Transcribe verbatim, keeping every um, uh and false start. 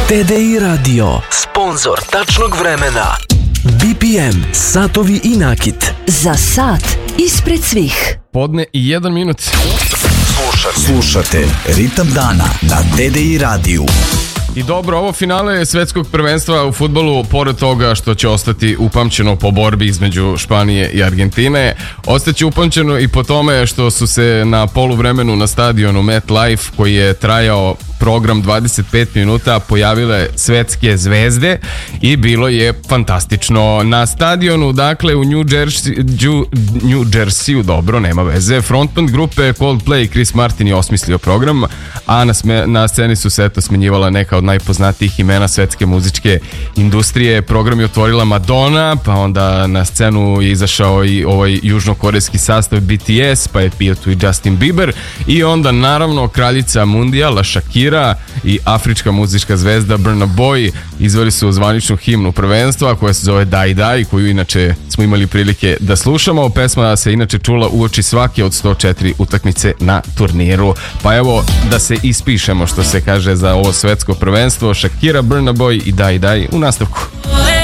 T D I Radio, sponzor tačnog vremena. B P M, satovi i nakit. Za sat ispred svih. Podne i jedan minut. Slušate, slušate Ritam dana na T D I radiju. I dobro, ovo finale svetskog prvenstva u fudbalu, pored toga što će ostati upamćeno po borbi između Španije i Argentine, ostaće upamćeno i po tome što su se na poluvremenu na stadionu MetLife, koji je trajao program dvadeset pet minuta, pojavile svetske zvezde i bilo je fantastično. Na stadionu, dakle, u New Jersey, New Jerseyu, dobro, nema veze, frontman grupe Coldplay Chris Martin je osmislio program, a na, sme, na sceni su se eto smenjivala neka od najpoznatijih imena svetske muzičke industrije. Program je otvorila Madonna, pa onda na scenu je izašao i ovaj južnokorejski sastav B T S, pa je pio tu i Justin Bieber, i onda naravno kraljica mundijala Shakira i afrička muzička zvezda Burna Boy izveli su zvaničnu himnu prvenstva koja se zove Dai Dai, koju inače smo imali prilike da slušamo. Pesma se inače čula uoči svake od sto četiri utakmice na turniru. Pa evo da se ispišemo, što se kaže, za ovo svetsko prvenstvo. Shakira, Burna Boy i Dai Dai u nastavku.